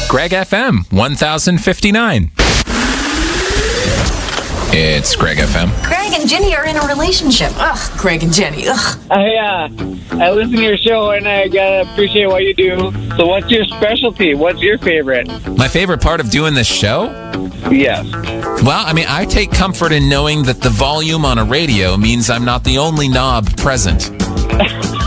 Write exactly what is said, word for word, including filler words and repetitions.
Greg F M, one thousand fifty-nine. It's Greg F M. Greg and Jenny are in a relationship. Ugh, Greg and Jenny. Ugh. I, uh, I listen to your show and I gotta appreciate what you do. So what's your specialty? What's your favorite? My favorite part of doing this show? Yes. Well, I mean, I take comfort in knowing that the volume on a radio means I'm not the only knob present.